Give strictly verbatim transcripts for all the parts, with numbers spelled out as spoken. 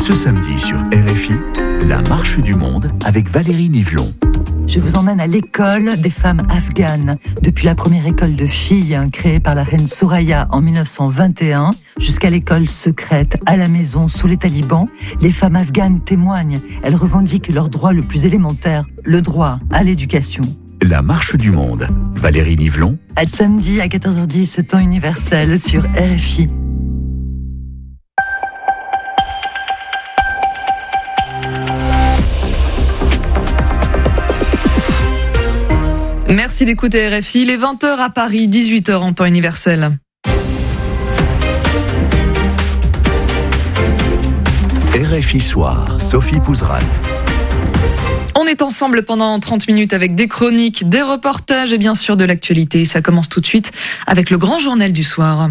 Ce samedi sur R F I, la marche du monde avec Valérie Nivelon. Je vous emmène à l'école des femmes afghanes. Depuis la première école de filles créée par la reine Soraya en mille neuf cent vingt et un jusqu'à l'école secrète à la maison sous les talibans, les femmes afghanes témoignent. Elles revendiquent leur droit le plus élémentaire, le droit à l'éducation. La marche du monde. Valérie Nivelon. À samedi à quatorze heures dix, temps universel sur R F I. Merci d'écouter R F I. Il est vingt heures à Paris, dix-huit heures en temps universel. R F I Soir, Sophie Pouzrat. On est ensemble pendant trente minutes avec des chroniques, des reportages et bien sûr de l'actualité. Ça commence tout de suite avec le grand journal du soir.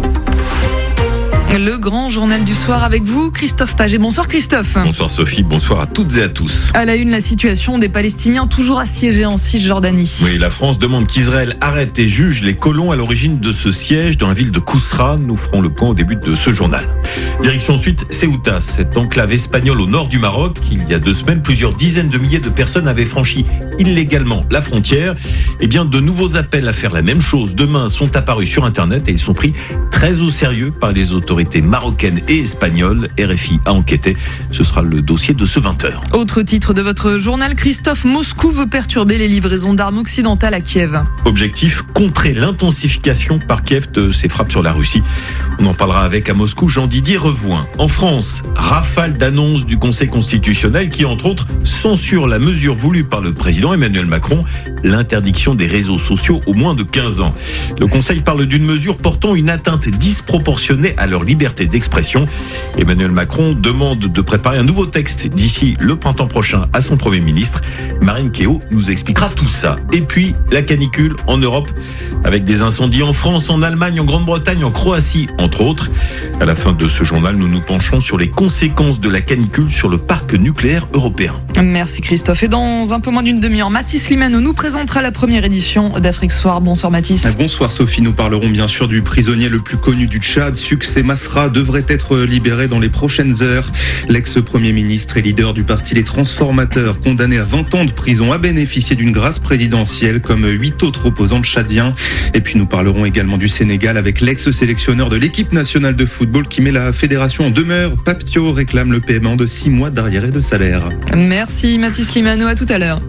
Le grand journal du soir avec vous, Christophe Paget. Bonsoir Christophe. Bonsoir Sophie, bonsoir à toutes et à tous. À la une, la situation des Palestiniens toujours assiégés en Cisjordanie. Oui, la France demande qu'Israël arrête et juge les colons à l'origine de ce siège dans la ville de Kousra. Nous ferons le point au début de ce journal. Direction ensuite Ceuta, cette enclave espagnole au nord du Maroc. Il y a deux semaines, plusieurs dizaines de milliers de personnes avaient franchi illégalement la frontière. Eh bien, de nouveaux appels à faire la même chose demain sont apparus sur Internet et ils sont pris très au sérieux par les autorités marocaines et espagnoles. R F I a enquêté. Ce sera le dossier de ce vingt heures. Autre titre de votre journal, Christophe, Moscou veut perturber les livraisons d'armes occidentales à Kiev. Objectif, contrer l'intensification par Kiev de ses frappes sur la Russie. On en parlera avec à Moscou Jean-Didier Revoin. En France, rafale d'annonces du Conseil constitutionnel qui, entre autres, censure la mesure voulue par le président Emmanuel Macron, l'interdiction des réseaux sociaux aux moins de quinze ans. Le Conseil parle d'une mesure portant une atteinte disproportionnée à leur liberté d'expression. Emmanuel Macron demande de préparer un nouveau texte d'ici le printemps prochain à son Premier ministre. Marine Kéo nous expliquera tout ça. Et puis, la canicule en Europe, avec des incendies en France, en Allemagne, en Grande-Bretagne, en Croatie, entre autres. À la fin de ce journal, nous nous pencherons sur les conséquences de la canicule sur le parc nucléaire européen. Merci Christophe. Et dans un peu moins d'une demi-heure, Mathis Limano nous présentera la première édition d'Afrique Soir. Bonsoir Mathis. Bonsoir Sophie, nous parlerons bien sûr du prisonnier le plus connu du Tchad, Succès Masra, devrait être libéré dans les prochaines heures. L'ex-premier ministre et leader du parti Les Transformateurs, condamné à vingt ans de prison, a bénéficié d'une grâce présidentielle comme huit autres opposants tchadiens. Et puis nous parlerons également du Sénégal avec l'ex-sélectionneur de l'équipe nationale de football qui met la fédération en demeure. Papio réclame le paiement de six mois d'arriérés de salaire. Merci Mathis Limano, à tout à l'heure.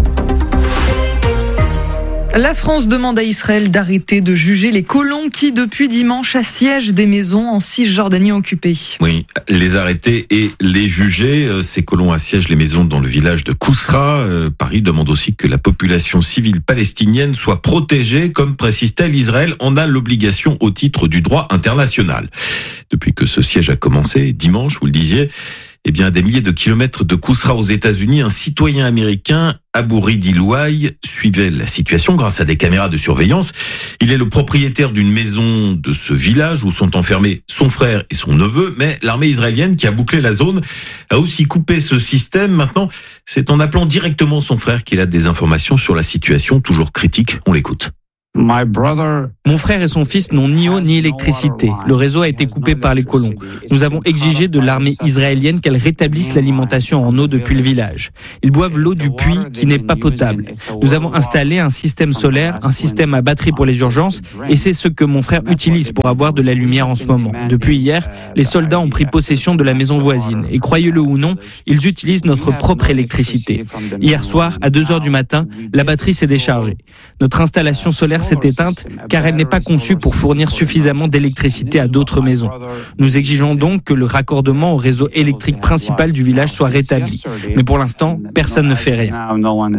La France demande à Israël d'arrêter de juger les colons qui, depuis dimanche, assiègent des maisons en Cisjordanie occupée. Oui, les arrêter et les juger. Ces colons assiègent les maisons dans le village de Kousra. Paris demande aussi que la population civile palestinienne soit protégée. Comme précise-t-elle, Israël en a l'obligation au titre du droit international. Depuis que ce siège a commencé, dimanche, vous le disiez, eh bien, à des milliers de kilomètres de Kousra aux États-Unis, un citoyen américain, Abou Ridi Louaï, suivait la situation grâce à des caméras de surveillance. Il est le propriétaire d'une maison de ce village où sont enfermés son frère et son neveu, mais l'armée israélienne qui a bouclé la zone a aussi coupé ce système. Maintenant, c'est en appelant directement son frère qu'il a des informations sur la situation, toujours critique. On l'écoute. Mon frère et son fils n'ont ni eau ni électricité. Le réseau a été coupé par les colons. Nous avons exigé de l'armée israélienne qu'elle rétablisse l'alimentation en eau depuis le village. Ils boivent l'eau du puits qui n'est pas potable. Nous avons installé un système solaire, un système à batterie pour les urgences, et c'est ce que mon frère utilise pour avoir de la lumière en ce moment. Depuis hier, les soldats ont pris possession de la maison voisine. Et croyez-le ou non, ils utilisent notre propre électricité. Hier soir, à deux heures du matin, la batterie s'est déchargée. Notre installation solaire s'est éteinte car elle n'est pas conçue pour fournir suffisamment d'électricité à d'autres maisons. Nous exigeons donc que le raccordement au réseau électrique principal du village soit rétabli. Mais pour l'instant, personne ne fait rien.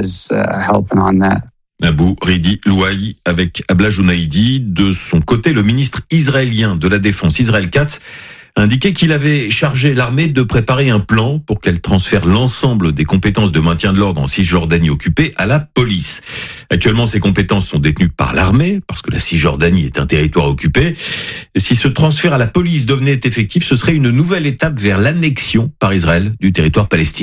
Abou Ridi Louaï avec Abla Jounaïdi. De son côté, le ministre israélien de la Défense, Israël Katz, a indiqué qu'il avait chargé l'armée de préparer un plan pour qu'elle transfère l'ensemble des compétences de maintien de l'ordre en Cisjordanie occupée à la police. Actuellement, ces compétences sont détenues par l'armée, parce que la Cisjordanie est un territoire occupé. Et si ce transfert à la police devenait effectif, ce serait une nouvelle étape vers l'annexion par Israël du territoire palestinien.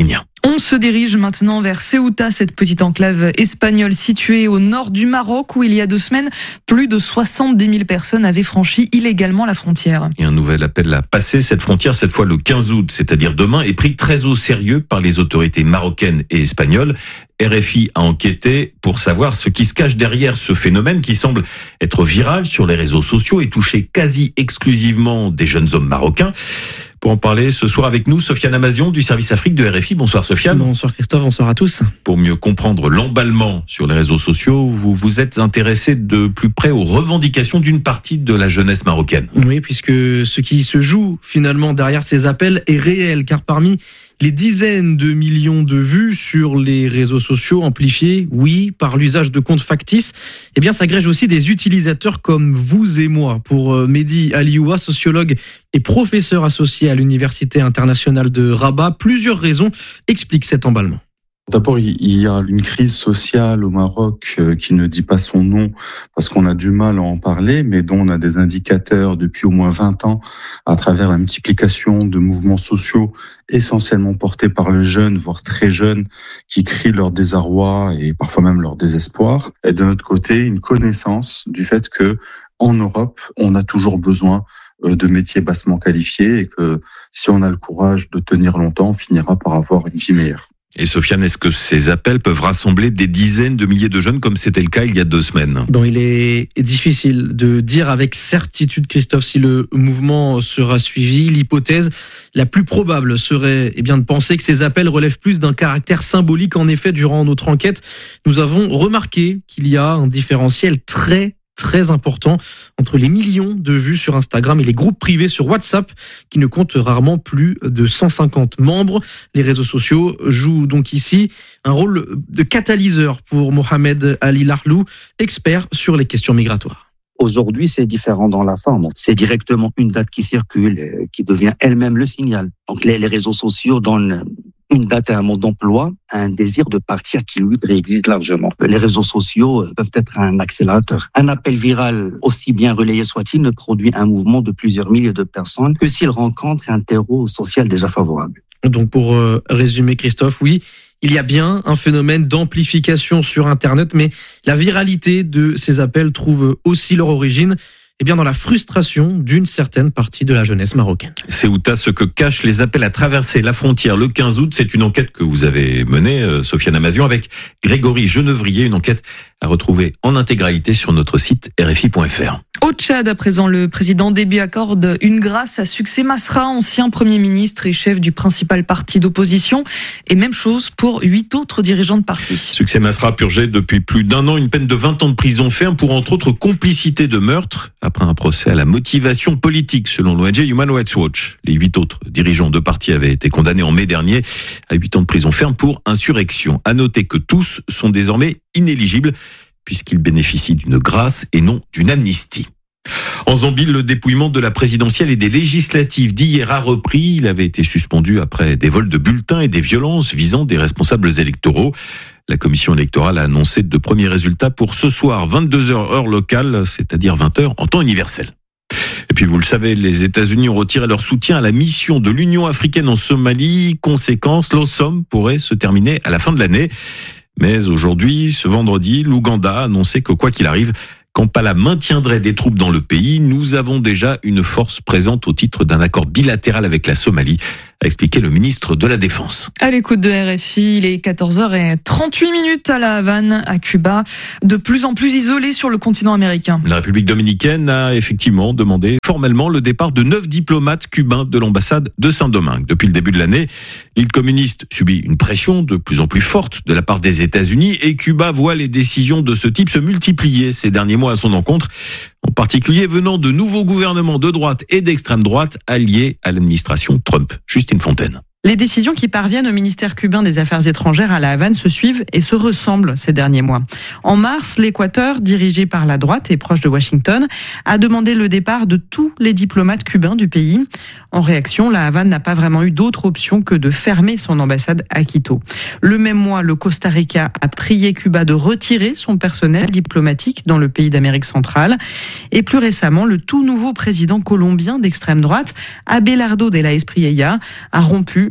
On se dirige maintenant vers Ceuta, cette petite enclave espagnole située au nord du Maroc, où il y a deux semaines, plus de soixante-dix mille personnes avaient franchi illégalement la frontière. Et un nouvel appel à passer cette frontière, cette fois le quinze août, c'est-à-dire demain, est pris très au sérieux par les autorités marocaines et espagnoles. R F I a enquêté pour savoir ce qui se cache derrière ce phénomène qui semble être viral sur les réseaux sociaux et toucher quasi exclusivement des jeunes hommes marocains. Pour en parler ce soir avec nous, Sofiane Amazion du service Afrique de R F I. Bonsoir Sofiane. Bonsoir Christophe, bonsoir à tous. Pour mieux comprendre l'emballement sur les réseaux sociaux, vous vous êtes intéressé de plus près aux revendications d'une partie de la jeunesse marocaine. Oui, puisque ce qui se joue finalement derrière ces appels est réel, car parmi les dizaines de millions de vues sur les réseaux sociaux amplifiés, oui, par l'usage de comptes factices, eh bien, s'agrègent aussi des utilisateurs comme vous et moi. Pour Mehdi Alioua, sociologue et professeur associé à l'Université internationale de Rabat, plusieurs raisons expliquent cet emballement. D'abord, il y a une crise sociale au Maroc qui ne dit pas son nom parce qu'on a du mal à en parler, mais dont on a des indicateurs depuis au moins vingt ans à travers la multiplication de mouvements sociaux essentiellement portés par les jeunes, voire très jeunes, qui crient leur désarroi et parfois même leur désespoir. Et de notre côté, une connaissance du fait que en Europe, on a toujours besoin de métiers bassement qualifiés et que si on a le courage de tenir longtemps, on finira par avoir une vie meilleure. Et Sofiane, est-ce que ces appels peuvent rassembler des dizaines de milliers de jeunes comme c'était le cas il y a deux semaines ? Bon, il est difficile de dire avec certitude, Christophe, si le mouvement sera suivi. L'hypothèse la plus probable serait eh bien, de penser que ces appels relèvent plus d'un caractère symbolique. En effet, durant notre enquête, nous avons remarqué qu'il y a un différentiel très très important entre les millions de vues sur Instagram et les groupes privés sur WhatsApp qui ne comptent rarement plus de cent cinquante membres. Les réseaux sociaux jouent donc ici un rôle de catalyseur pour Mohamed Ali Lahlou, expert sur les questions migratoires. Aujourd'hui, c'est différent dans la forme. C'est directement une date qui circule, qui devient elle-même le signal. Donc les, les réseaux sociaux donnent une date et un mode d'emploi, un désir de partir qui, lui, existe largement. Les réseaux sociaux peuvent être un accélérateur. Un appel viral, aussi bien relayé soit-il, ne produit un mouvement de plusieurs milliers de personnes que s'il rencontre un terreau social déjà favorable. Donc pour euh, résumer, Christophe, oui, il y a bien un phénomène d'amplification sur Internet, mais la viralité de ces appels trouve aussi leur origine eh bien dans la frustration d'une certaine partie de la jeunesse marocaine. Ceuta, ce que cachent les appels à traverser la frontière le quinze août, c'est une enquête que vous avez menée, euh, Sofiane Amazion, avec Grégory Genevrier, une enquête à retrouver en intégralité sur notre site R F I point F R. Au Tchad, à présent, le président Déby accorde une grâce à Succès Masra, ancien Premier ministre et chef du principal parti d'opposition. Et même chose pour huit autres dirigeants de parti. Succès Masra purgeait depuis plus d'un an une peine de vingt ans de prison ferme pour, entre autres, complicité de meurtre, après un procès à la motivation politique, selon l'O N G Human Rights Watch. Les huit autres dirigeants de parti avaient été condamnés en mai dernier à huit ans de prison ferme pour insurrection. À noter que tous sont désormais inéligibles, puisqu'il bénéficie d'une grâce et non d'une amnistie. En Zambie, le dépouillement de la présidentielle et des législatives d'hier a repris. Il avait été suspendu après des vols de bulletins et des violences visant des responsables électoraux. La commission électorale a annoncé de premiers résultats pour ce soir, vingt-deux heures heure locale, c'est-à-dire vingt heures en temps universel. Et puis vous le savez, les États-Unis ont retiré leur soutien à la mission de l'Union africaine en Somalie. Conséquence, l'Osom pourrait se terminer à la fin de l'année. Mais aujourd'hui, ce vendredi, l'Ouganda a annoncé que quoi qu'il arrive, Kampala maintiendrait des troupes dans le pays. Nous avons déjà une force présente au titre d'un accord bilatéral avec la Somalie, a expliqué le ministre de la Défense. À l'écoute de R F I, il est quatorze heures trente-huit minutes à la Havane, à Cuba, de plus en plus isolé sur le continent américain. La République dominicaine a effectivement demandé formellement le départ de neuf diplomates cubains de l'ambassade de Saint-Domingue. Depuis le début de l'année, l'île communiste subit une pression de plus en plus forte de la part des États-Unis et Cuba voit les décisions de ce type se multiplier ces derniers mois à son encontre, en particulier venant de nouveaux gouvernements de droite et d'extrême droite alliés à l'administration Trump. Justine Fontaine. Les décisions qui parviennent au ministère cubain des Affaires étrangères à La Havane se suivent et se ressemblent ces derniers mois. En mars, l'Équateur, dirigé par la droite et proche de Washington, a demandé le départ de tous les diplomates cubains du pays. En réaction, La Havane n'a pas vraiment eu d'autre option que de fermer son ambassade à Quito. Le même mois, le Costa Rica a prié Cuba de retirer son personnel diplomatique dans le pays d'Amérique centrale. Et plus récemment, le tout nouveau président colombien d'extrême droite, Abelardo de la Espriella, a rompu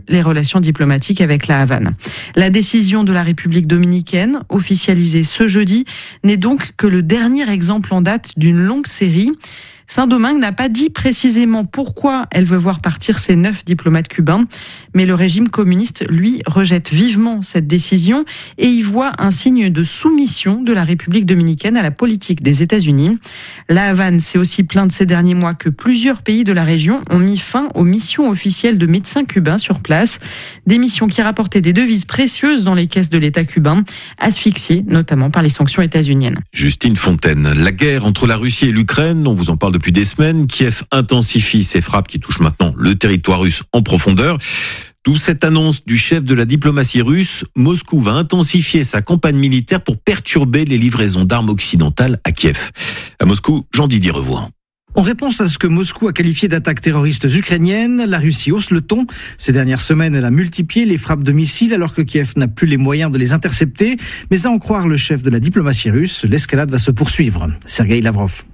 les relations diplomatiques avec la Havane. La décision de la République dominicaine, officialisée ce jeudi, n'est donc que le dernier exemple en date d'une longue série. Saint-Domingue n'a pas dit précisément pourquoi elle veut voir partir ses neuf diplomates cubains, mais le régime communiste, lui, rejette vivement cette décision et y voit un signe de soumission de la République dominicaine à la politique des États-Unis. La Havane s'est aussi plainte ces derniers mois que plusieurs pays de la région ont mis fin aux missions officielles de médecins cubains sur place, des missions qui rapportaient des devises précieuses dans les caisses de l'État cubain, asphyxiées notamment par les sanctions états-uniennes. Justine Fontaine, la guerre entre la Russie et l'Ukraine, on vous en parle depuis des semaines. Kiev intensifie ses frappes qui touchent maintenant le territoire russe en profondeur. D'où cette annonce du chef de la diplomatie russe, Moscou va intensifier sa campagne militaire pour perturber les livraisons d'armes occidentales à Kiev. À Moscou, Jean-Didier Revoix. En réponse à ce que Moscou a qualifié d'attaques terroristes ukrainiennes, la Russie hausse le ton. Ces dernières semaines, elle a multiplié les frappes de missiles alors que Kiev n'a plus les moyens de les intercepter. Mais à en croire le chef de la diplomatie russe, l'escalade va se poursuivre. Sergueï Lavrov.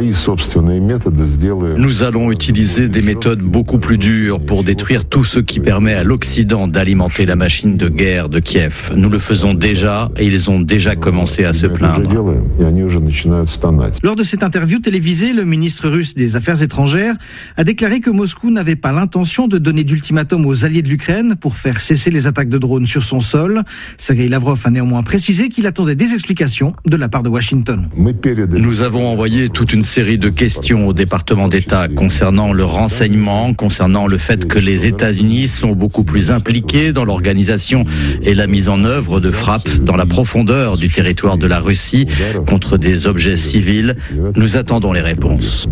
Nous allons utiliser des méthodes beaucoup plus dures pour détruire tout ce qui permet à l'Occident d'alimenter la machine de guerre de Kiev. Nous le faisons déjà et ils ont déjà commencé à se plaindre. Lors de cette interview télévisée, le ministre russe des Affaires étrangères a déclaré que Moscou n'avait pas l'intention de donner d'ultimatum aux alliés de l'Ukraine pour faire cesser les attaques de drones sur son sol. Sergueï Lavrov a néanmoins précisé qu'il attendait des explications de la part de Washington. Nous avons envoyé toute une série de questions au département d'État concernant le renseignement, concernant le fait que les États-Unis sont beaucoup plus impliqués dans l'organisation et la mise en œuvre de frappes dans la profondeur du territoire de la Russie contre des objets civils. Nous attendons les réponses.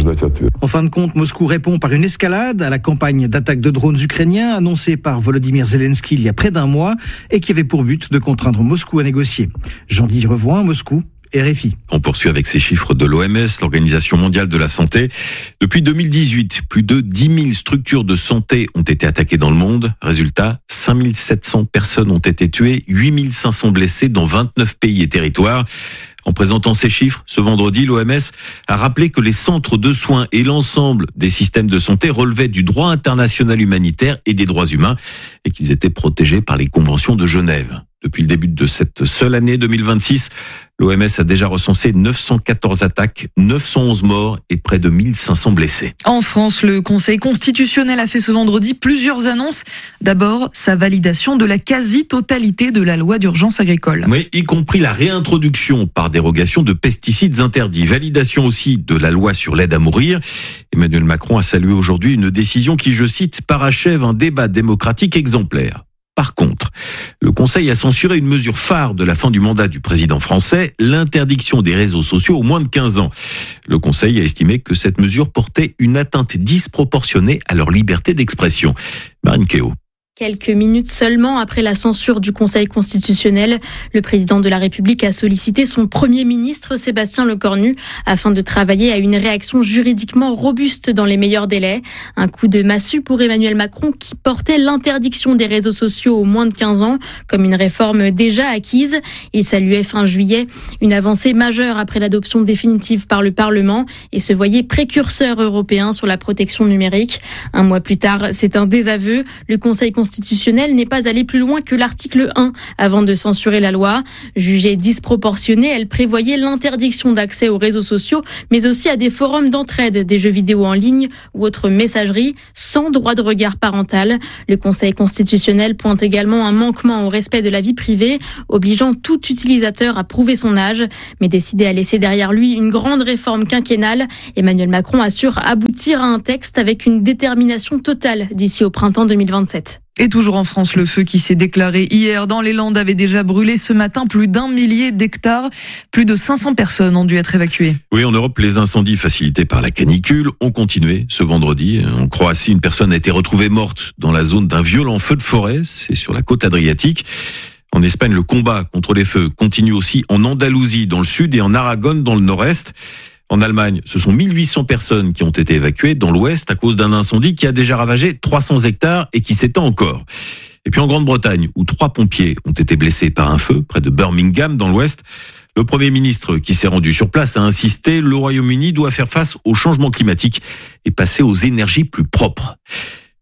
En fin de compte, Moscou répond par une escalade à la campagne d'attaque de drones ukrainiens annoncée par Volodymyr Zelensky il y a près d'un mois et qui avait pour but de contraindre Moscou à négocier. Jean-Didier Revoix, Moscou. R F I. On poursuit avec ces chiffres de l'O M S, l'Organisation mondiale de la santé. Depuis deux mille dix-huit, plus de dix mille structures de santé ont été attaquées dans le monde. Résultat, cinq mille sept cents personnes ont été tuées, huit mille cinq cents blessés dans vingt-neuf pays et territoires. En présentant ces chiffres, ce vendredi, l'O M S a rappelé que les centres de soins et l'ensemble des systèmes de santé relevaient du droit international humanitaire et des droits humains et qu'ils étaient protégés par les conventions de Genève. Depuis le début de cette seule année deux mille vingt-six, l'O M S a déjà recensé neuf cent quatorze attaques, neuf cent onze morts et près de mille cinq cents blessés. En France, le Conseil constitutionnel a fait ce vendredi plusieurs annonces. D'abord, sa validation de la quasi-totalité de la loi d'urgence agricole. Oui, y compris la réintroduction par dérogation de pesticides interdits. Validation aussi de la loi sur l'aide à mourir. Emmanuel Macron a salué aujourd'hui une décision qui, je cite, parachève un débat démocratique exemplaire. Par contre, le Conseil a censuré une mesure phare de la fin du mandat du président français, l'interdiction des réseaux sociaux aux moins de quinze ans. Le Conseil a estimé que cette mesure portait une atteinte disproportionnée à leur liberté d'expression. Marine Kéo. Quelques minutes seulement après la censure du Conseil constitutionnel, le président de la République a sollicité son Premier ministre Sébastien Lecornu afin de travailler à une réaction juridiquement robuste dans les meilleurs délais. Un coup de massue pour Emmanuel Macron qui portait l'interdiction des réseaux sociaux aux moins de quinze ans comme une réforme déjà acquise. Il saluait fin juillet une avancée majeure après l'adoption définitive par le Parlement et se voyait précurseur européen sur la protection numérique. Un mois plus tard, c'est un désaveu. Le Conseil constitutionnel n'est pas allé plus loin que l'article un avant de censurer la loi. Jugée disproportionnée, elle prévoyait l'interdiction d'accès aux réseaux sociaux, mais aussi à des forums d'entraide, des jeux vidéo en ligne ou autres messageries sans droit de regard parental. Le Conseil constitutionnel pointe également un manquement au respect de la vie privée, obligeant tout utilisateur à prouver son âge. Mais décidé à laisser derrière lui une grande réforme quinquennale, Emmanuel Macron assure aboutir à un texte avec une détermination totale d'ici au printemps deux mille vingt-sept. Et toujours en France, le feu qui s'est déclaré hier dans les Landes avait déjà brûlé ce matin plus d'un millier d'hectares. Plus de cinq cents personnes ont dû être évacuées. Oui, en Europe, les incendies facilités par la canicule ont continué ce vendredi. En Croatie, une personne a été retrouvée morte dans la zone d'un violent feu de forêt. C'est sur la côte adriatique. En Espagne, le combat contre les feux continue aussi en Andalousie, dans le sud, et en Aragonne, dans le nord-est. En Allemagne, ce sont mille huit cents personnes qui ont été évacuées dans l'ouest à cause d'un incendie qui a déjà ravagé trois cents hectares et qui s'étend encore. Et puis en Grande-Bretagne, où trois pompiers ont été blessés par un feu près de Birmingham dans l'ouest, le Premier ministre qui s'est rendu sur place a insisté, le Royaume-Uni doit faire face au changement climatique et passer aux énergies plus propres.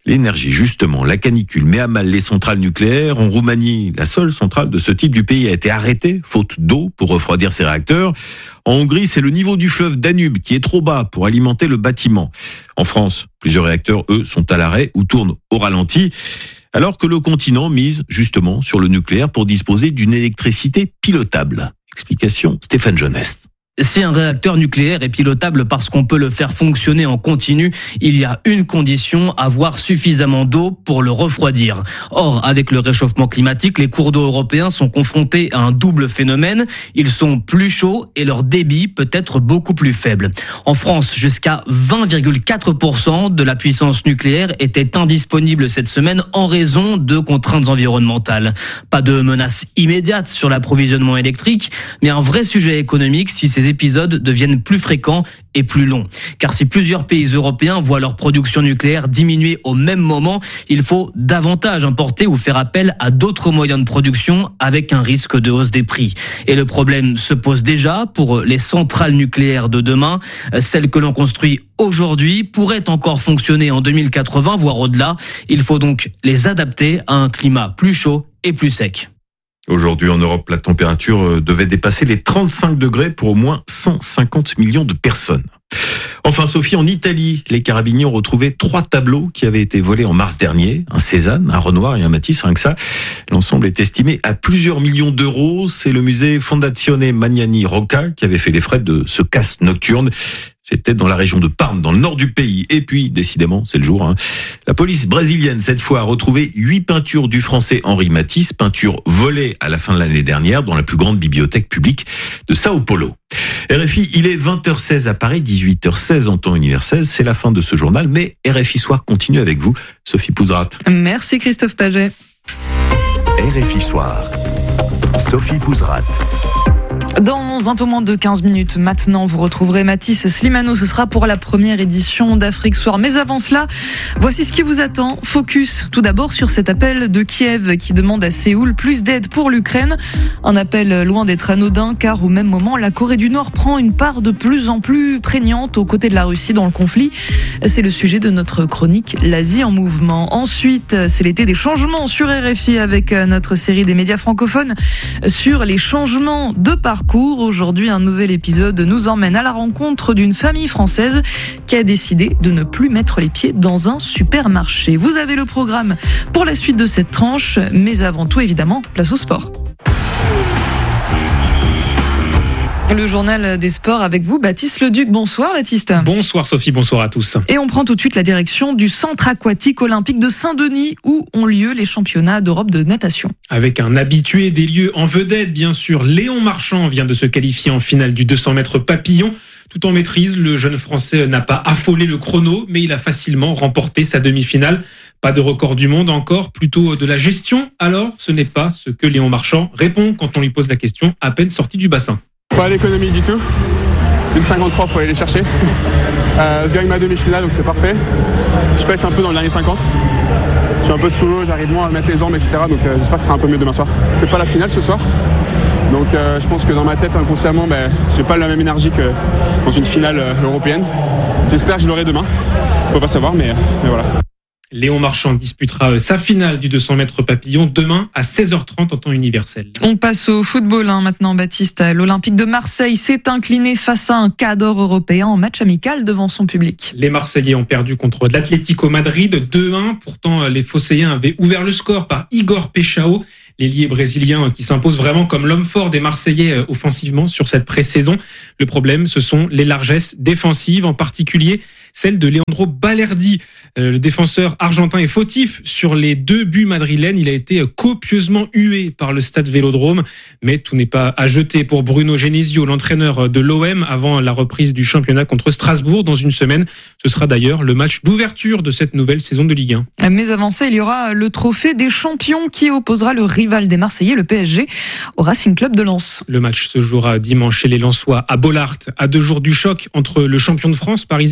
L'énergie, justement, la canicule met à mal les centrales nucléaires. En Roumanie, la seule centrale de ce type du pays a été arrêtée, faute d'eau pour refroidir ses réacteurs. En Hongrie, c'est le niveau du fleuve Danube qui est trop bas pour alimenter le bâtiment. En France, plusieurs réacteurs, eux, sont à l'arrêt ou tournent au ralenti. Alors que le continent mise justement sur le nucléaire pour disposer d'une électricité pilotable. Explication Stéphane Jeunesse. Si un réacteur nucléaire est pilotable parce qu'on peut le faire fonctionner en continu, il y a une condition, avoir suffisamment d'eau pour le refroidir. Or, avec le réchauffement climatique, les cours d'eau européens sont confrontés à un double phénomène. Ils sont plus chauds et leur débit peut être beaucoup plus faible. En France, jusqu'à vingt virgule quatre pour cent de la puissance nucléaire était indisponible cette semaine en raison de contraintes environnementales. Pas de menace immédiate sur l'approvisionnement électrique, mais un vrai sujet économique si ces épisodes deviennent plus fréquents et plus longs. Car si plusieurs pays européens voient leur production nucléaire diminuer au même moment, il faut davantage importer ou faire appel à d'autres moyens de production avec un risque de hausse des prix. Et le problème se pose déjà pour les centrales nucléaires de demain. Celles que l'on construit aujourd'hui pourraient encore fonctionner en deux mille quatre-vingts, voire au-delà. Il faut donc les adapter à un climat plus chaud et plus sec. Aujourd'hui, en Europe, la température devait dépasser les trente-cinq degrés pour au moins cent cinquante millions de personnes. Enfin, Sophie, en Italie, les carabiniers ont retrouvé trois tableaux qui avaient été volés en mars dernier. Un Cézanne, un Renoir et un Matisse, rien que ça. L'ensemble est estimé à plusieurs millions d'euros. C'est le musée Fondazione Magnani Rocca qui avait fait les frais de ce casse nocturne. C'était dans la région de Parme, dans le nord du pays. Et puis, décidément, c'est le jour. Hein. La police brésilienne, cette fois, a retrouvé huit peintures du français Henri Matisse, peintures volées à la fin de l'année dernière dans la plus grande bibliothèque publique de Sao Paulo. R F I, il est vingt heures seize à Paris, dix-huit heures seize en temps universel. C'est la fin de ce journal, mais R F I Soir continue avec vous, Sophie Pouzrat. Merci Christophe Paget. R F I Soir, Sophie Pouzrat. Dans un peu moins de quinze minutes maintenant, vous retrouverez Mathis Slimano. Ce sera pour la première édition d'Afrique Soir. Mais avant cela, voici ce qui vous attend. Focus tout d'abord sur cet appel de Kiev qui demande à Séoul plus d'aide pour l'Ukraine. Un appel loin d'être anodin car au même moment, la Corée du Nord prend une part de plus en plus prégnante aux côtés de la Russie dans le conflit. C'est le sujet de notre chronique L'Asie en mouvement. Ensuite, c'est l'été des changements sur R F I avec notre série des médias francophones sur les changements de parcours. Aujourd'hui, un nouvel épisode nous emmène à la rencontre d'une famille française qui a décidé de ne plus mettre les pieds dans un supermarché. Vous avez le programme pour la suite de cette tranche, mais avant tout, évidemment, place au sport. Le journal des sports avec vous, Baptiste Leduc. Bonsoir Baptiste. Bonsoir Sophie, bonsoir à tous. Et on prend tout de suite la direction du centre aquatique olympique de Saint-Denis où ont lieu les championnats d'Europe de natation. Avec un habitué des lieux en vedette, bien sûr, Léon Marchand vient de se qualifier en finale du deux cents mètres papillon. Tout en maîtrise, le jeune Français n'a pas affolé le chrono, mais il a facilement remporté sa demi-finale. Pas de record du monde encore, plutôt de la gestion. Alors, ce n'est pas ce que Léon Marchand répond quand on lui pose la question, à peine sorti du bassin. Pas d'économie du tout. Une cinquante-trois, il faut aller les chercher. Euh, je gagne ma demi-finale, donc c'est parfait. Je pêche un peu dans le dernier cinquante. Je suis un peu sous l'eau, j'arrive moins à mettre les jambes, et cetera. Donc euh, j'espère que ce sera un peu mieux demain soir. C'est pas la finale ce soir. Donc euh, je pense que dans ma tête, inconsciemment, ben, j'ai pas la même énergie que dans une finale euh, européenne. J'espère que je l'aurai demain. Faut pas savoir, mais, mais voilà. Léon Marchand disputera sa finale du deux cents mètres papillon demain à seize heures trente en temps universel. On passe au football hein, maintenant, Baptiste. L'Olympique de Marseille s'est incliné face à un cadre européen en match amical devant son public. Les Marseillais ont perdu contre l'Atlético Madrid deux un. Pourtant, les Phocéens avaient ouvert le score par Igor Peixao. L'ailier brésilien qui s'impose vraiment comme l'homme fort des Marseillais offensivement sur cette pré-saison. Le problème, ce sont les largesses défensives, en particulier celle de Leandro Balerdi. Le défenseur argentin est fautif sur les deux buts madrilènes. Il a été copieusement hué par le stade Vélodrome. Mais tout n'est pas à jeter pour Bruno Genesio, l'entraîneur de l'O M, avant la reprise du championnat contre Strasbourg dans une semaine. Ce sera d'ailleurs le match d'ouverture de cette nouvelle saison de Ligue un. Mais avant ça, il y aura le trophée des champions qui opposera le rival des Marseillais, le P S G, au Racing Club de Lens. Le match se jouera dimanche chez les Lensois à Bollaert, à deux jours du choc entre le champion de France parisien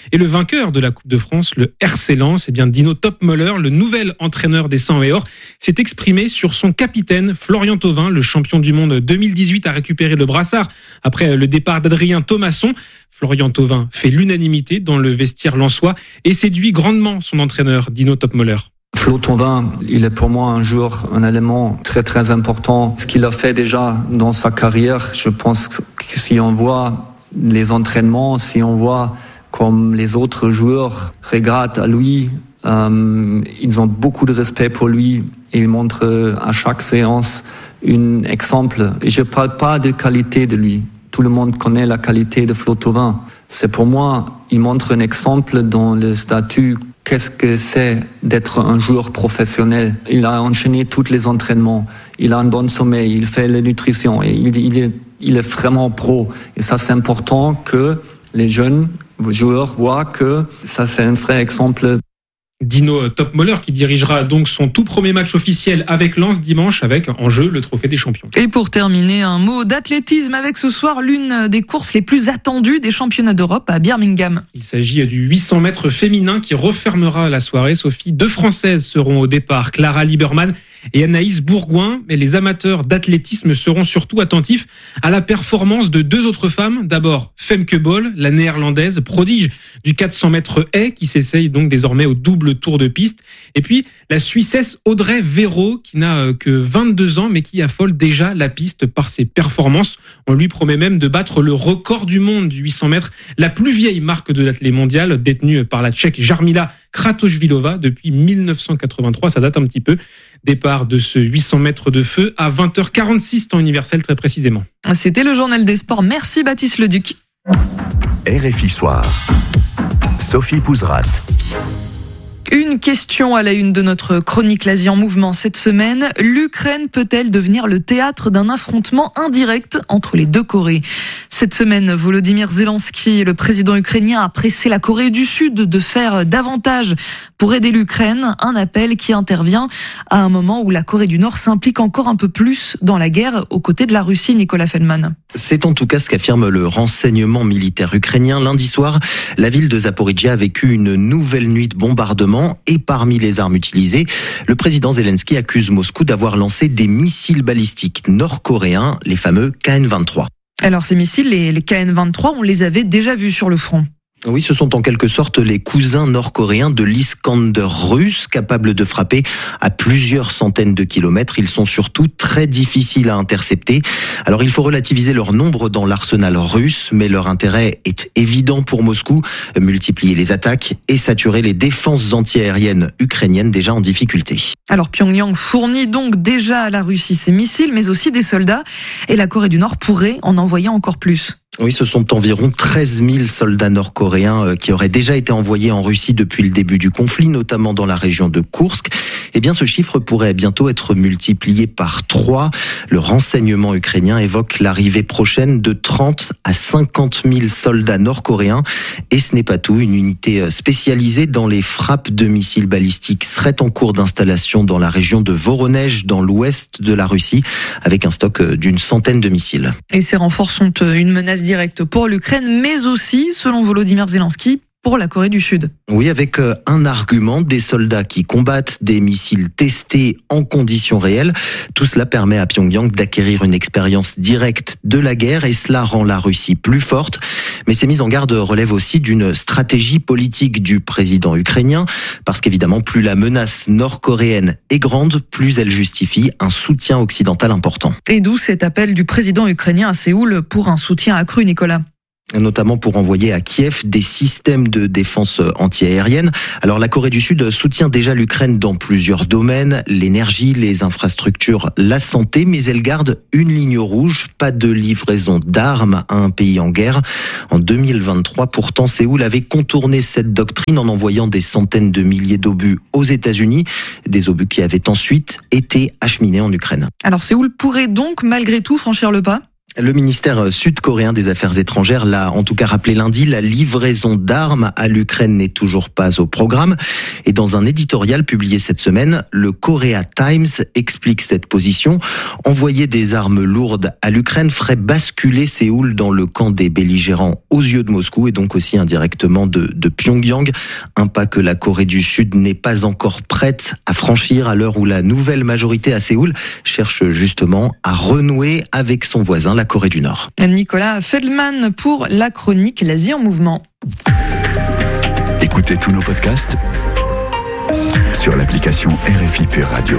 Et le vainqueur de la Coupe de France, le R C Lens, eh bien Dino Topmöller, le nouvel entraîneur des cent et or, s'est exprimé sur son capitaine Florian Thauvin. Le champion du monde deux mille dix-huit a récupéré le brassard après le départ d'Adrien Thomasson. Florian Thauvin fait l'unanimité dans le vestiaire lensois et séduit grandement son entraîneur Dino Topmöller. Flo Thauvin, il est pour moi un joueur, un élément très très important. Ce qu'il a fait déjà dans sa carrière, je pense que si on voit les entraînements, si on voit comme les autres joueurs regardent à lui, euh, ils ont beaucoup de respect pour lui. Il montre à chaque séance un exemple. Et je parle pas de qualité de lui. Tout le monde connaît la qualité de Flo Thauvin. C'est pour moi, il montre un exemple dans le statut. Qu'est-ce que c'est d'être un joueur professionnel? Il a enchaîné tous les entraînements, il a un bon sommeil, il fait la nutrition, et il, il, est, il est vraiment pro. Et ça, c'est important que les jeunes joueurs voient que ça, c'est un vrai exemple. Dino Topmöller qui dirigera donc son tout premier match officiel avec Lens dimanche avec en jeu le trophée des champions. Et pour terminer, un mot d'athlétisme avec ce soir l'une des courses les plus attendues des championnats d'Europe à Birmingham. Il s'agit du huit cents mètres féminin qui refermera la soirée. Sophie, deux Françaises seront au départ, Clara Lieberman et Anaïs Bourgoin. Mais les amateurs d'athlétisme seront surtout attentifs à la performance de deux autres femmes. D'abord, Femke Bol, la néerlandaise, prodige du quatre cents mètres haies qui s'essaye donc désormais au double tour de piste. Et puis, la Suissesse Audrey Véro, qui n'a que vingt-deux ans, mais qui affole déjà la piste par ses performances. On lui promet même de battre le record du monde du huit cents mètres, la plus vieille marque de l'athlé mondial, détenue par la Tchèque Jarmila Kratochvílová depuis mille neuf cent quatre-vingt-trois. Ça date un petit peu. Départ de ce huit cents mètres de feu à vingt heures quarante-six, temps universel très précisément. C'était le journal des sports. Merci Baptiste Leduc. R F I Soir. Sophie Pouzrat. Une question à la une de notre chronique l'Asie en mouvement cette semaine. L'Ukraine peut-elle devenir le théâtre d'un affrontement indirect entre les deux Corées? Cette semaine, Volodymyr Zelensky, le président ukrainien, a pressé la Corée du Sud de faire davantage pour aider l'Ukraine. Un appel qui intervient à un moment où la Corée du Nord s'implique encore un peu plus dans la guerre aux côtés de la Russie. Nicolas Feldman. C'est en tout cas ce qu'affirme le renseignement militaire ukrainien. Lundi soir, la ville de Zaporijia a vécu une nouvelle nuit de bombardement. Et parmi les armes utilisées, le président Zelensky accuse Moscou d'avoir lancé des missiles balistiques nord-coréens, les fameux K N vingt-trois. Alors ces missiles, les, les K N vingt-trois, on les avait déjà vus sur le front. Oui, ce sont en quelque sorte les cousins nord-coréens de l'Iskander russe, capables de frapper à plusieurs centaines de kilomètres. Ils sont surtout très difficiles à intercepter. Alors il faut relativiser leur nombre dans l'arsenal russe, mais leur intérêt est évident pour Moscou, multiplier les attaques et saturer les défenses antiaériennes ukrainiennes déjà en difficulté. Alors Pyongyang fournit donc déjà à la Russie ces missiles, mais aussi des soldats, et la Corée du Nord pourrait en envoyer encore plus. Oui, ce sont environ treize mille soldats nord-coréens qui auraient déjà été envoyés en Russie depuis le début du conflit, notamment dans la région de Koursk. Eh bien, ce chiffre pourrait bientôt être multiplié par trois. Le renseignement ukrainien évoque l'arrivée prochaine de trente à cinquante mille soldats nord-coréens. Et ce n'est pas tout. Une unité spécialisée dans les frappes de missiles balistiques serait en cours d'installation dans la région de Voronezh, dans l'ouest de la Russie, avec un stock d'une centaine de missiles. Et ces renforts sont une menace directe pour l'Ukraine, mais aussi, selon Volodymyr Zelensky, pour la Corée du Sud. Oui, avec un argument, des soldats qui combattent, des missiles testés en conditions réelles. Tout cela permet à Pyongyang d'acquérir une expérience directe de la guerre et cela rend la Russie plus forte. Mais ces mises en garde relèvent aussi d'une stratégie politique du président ukrainien, parce qu'évidemment, plus la menace nord-coréenne est grande, plus elle justifie un soutien occidental important. Et d'où cet appel du président ukrainien à Séoul pour un soutien accru, Nicolas. Notamment pour envoyer à Kiev des systèmes de défense antiaérienne. Alors la Corée du Sud soutient déjà l'Ukraine dans plusieurs domaines, l'énergie, les infrastructures, la santé, mais elle garde une ligne rouge, pas de livraison d'armes à un pays en guerre. En deux mille vingt-trois, pourtant, Séoul avait contourné cette doctrine en envoyant des centaines de milliers d'obus aux États-Unis, des obus qui avaient ensuite été acheminés en Ukraine. Alors Séoul pourrait donc malgré tout franchir le pas ? Le ministère sud-coréen des Affaires étrangères l'a en tout cas rappelé lundi, la livraison d'armes à l'Ukraine n'est toujours pas au programme. Et dans un éditorial publié cette semaine, le Korea Times explique cette position. Envoyer des armes lourdes à l'Ukraine ferait basculer Séoul dans le camp des belligérants aux yeux de Moscou et donc aussi indirectement de, de Pyongyang. Un pas que la Corée du Sud n'est pas encore prête à franchir à l'heure où la nouvelle majorité à Séoul cherche justement à renouer avec son voisin, la Corée du Nord. Nicolas Feldman pour la chronique L'Asie en mouvement. Écoutez tous nos podcasts sur l'application R F I Pure Radio.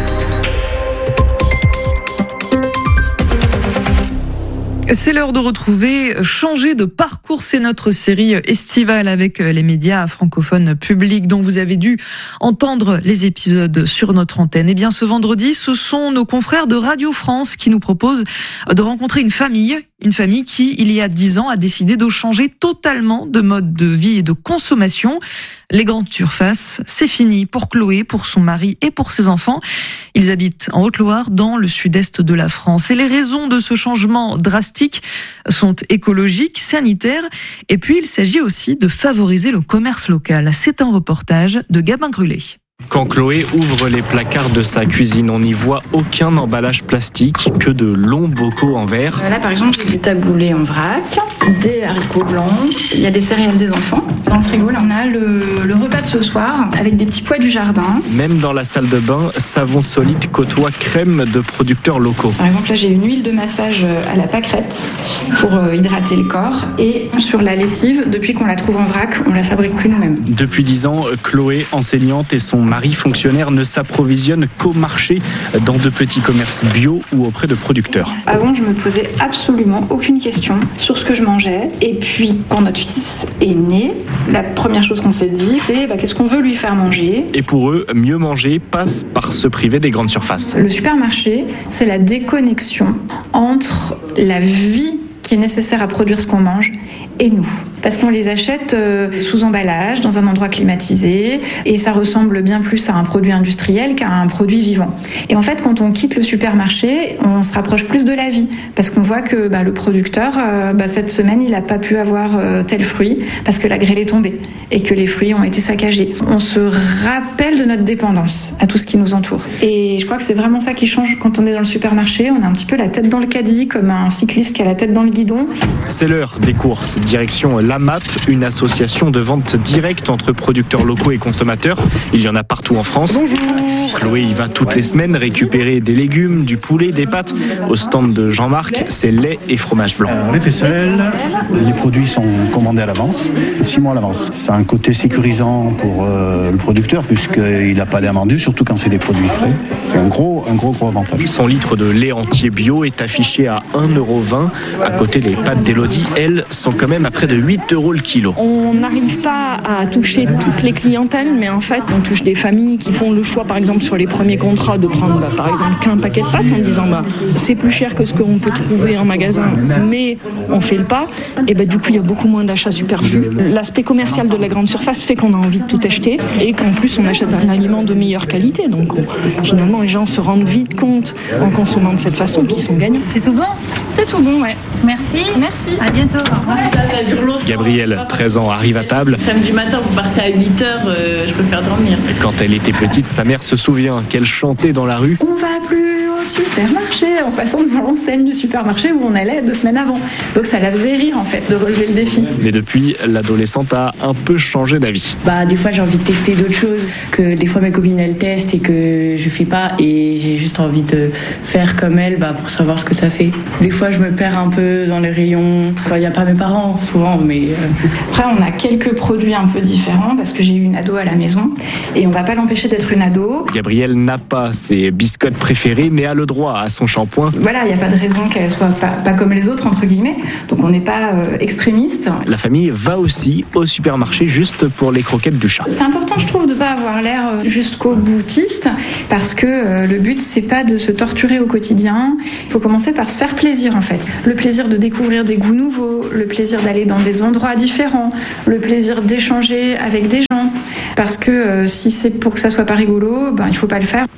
C'est l'heure de retrouver Changer de parcours. C'est notre série estivale avec les médias francophones publics dont vous avez dû entendre les épisodes sur notre antenne. Et bien ce vendredi, ce sont nos confrères de Radio France qui nous proposent de rencontrer une famille, une famille qui, il y a dix ans, a décidé de changer totalement de mode de vie et de consommation. Les grandes surfaces, c'est fini pour Chloé, pour son mari et pour ses enfants. Ils habitent en Haute-Loire, dans le sud-est de la France. Et les raisons de ce changement drastique sont écologiques, sanitaires, et puis il s'agit aussi de favoriser le commerce local. C'est un reportage de Gabin Grulé. Quand Chloé ouvre les placards de sa cuisine, on n'y voit aucun emballage plastique, que de longs bocaux en verre. Là, par exemple, j'ai du taboulé en vrac, des haricots blancs, il y a des céréales des enfants. Dans le frigo, là, on a le, le repas de ce soir avec des petits pois du jardin. Même dans la salle de bain, savon solide côtoie crème de producteurs locaux. Par exemple, là, j'ai une huile de massage à la pâquerette pour euh, hydrater le corps. Et sur la lessive, depuis qu'on la trouve en vrac, on la fabrique plus nous-mêmes. Depuis dix ans, Chloé, enseignante, et son mari fonctionnaire ne s'approvisionnent qu'au marché, dans de petits commerces bio ou auprès de producteurs. Avant, je me posais absolument aucune question sur ce que je mangeais. Et puis, quand notre fils est né, la première chose qu'on s'est dit, c'est bah, qu'est-ce qu'on veut lui faire manger. Et pour eux, mieux manger passe par se priver des grandes surfaces. Le supermarché, c'est la déconnexion entre la vie qui est nécessaire à produire ce qu'on mange et nous. Parce qu'on les achète euh, sous emballage, dans un endroit climatisé, et ça ressemble bien plus à un produit industriel qu'à un produit vivant. Et en fait, quand on quitte le supermarché, on se rapproche plus de la vie, parce qu'on voit que bah, le producteur, euh, bah, cette semaine, il n'a pas pu avoir euh, tel fruit, parce que la grêle est tombée, et que les fruits ont été saccagés. On se rappelle de notre dépendance à tout ce qui nous entoure. Et je crois que c'est vraiment ça qui change quand on est dans le supermarché. On a un petit peu la tête dans le caddie, comme un cycliste qui a la tête dans le guidon. C'est l'heure des courses. Direction l'A M A P, une association de vente directe entre producteurs locaux et consommateurs. Il y en a partout en France. Bonjour. Chloé y va toutes les semaines récupérer des légumes, du poulet, des pâtes. Au stand de Jean-Marc, c'est lait et fromage blanc. Alors, les faisselles, les produits sont commandés à l'avance, six mois à l'avance. Ça a un côté sécurisant pour euh, le producteur puisqu'il n'a pas d'invendus, surtout quand c'est des produits frais. C'est un gros, un gros, gros avantage. Son litre de lait entier bio est affiché à un euro vingt. À côté, les pâtes d'Élodie, elles, sont quand même à près de huit euros le kilo. On n'arrive pas à toucher toutes les clientèles, mais en fait, on touche des familles qui font le choix, par exemple, sur les premiers contrats, de prendre, bah, par exemple, qu'un paquet de pâtes en disant, bah, c'est plus cher que ce qu'on peut trouver en magasin, mais on fait le pas. Et bah, du coup, il y a beaucoup moins d'achats superflus. L'aspect commercial de la grande surface fait qu'on a envie de tout acheter et qu'en plus, on achète un aliment de meilleure qualité. Donc, on, finalement, les gens se rendent vite compte, en consommant de cette façon, qu'ils sont gagnants. C'est tout bon ? C'est tout bon, ouais. Merci. Merci. À bientôt. Au revoir. Gabrielle, treize ans, arrive à table. Samedi matin, vous partez à huit heures, euh, je préfère dormir. Quand elle était petite, sa mère se souvient qu'elle chantait dans la rue. On va plus au supermarché, en passant devant l'enseigne du supermarché où on allait deux semaines avant. Donc ça la faisait rire en fait de relever le défi. Mais depuis, l'adolescente a un peu changé d'avis. Bah des fois j'ai envie de tester d'autres choses que des fois mes copines elles testent et que je fais pas et j'ai juste envie de faire comme elles bah, pour savoir ce que ça fait. Des fois je me perds un peu dans les rayons. Il n'y a pas mes parents souvent mais... Euh... Après on a quelques produits un peu différents parce que j'ai eu une ado à la maison et on va pas l'empêcher d'être une ado. Gabrielle n'a pas ses biscottes préférées mais a le droit à son shampoing. Voilà, il n'y a pas de raison qu'elle soit pas, pas comme les autres entre guillemets. Donc on n'est pas euh, extrémiste. La famille va aussi au supermarché juste pour les croquettes du chat. C'est important je trouve de pas avoir l'air jusqu'au boutiste parce que euh, le but c'est pas de se torturer au quotidien. Il faut commencer par se faire plaisir en fait. Le plaisir de découvrir des goûts nouveaux, le plaisir d'aller dans des endroits différents, le plaisir d'échanger avec des gens. Parce que euh, si c'est pour que ça soit pas rigolo, ben il faut pas le faire.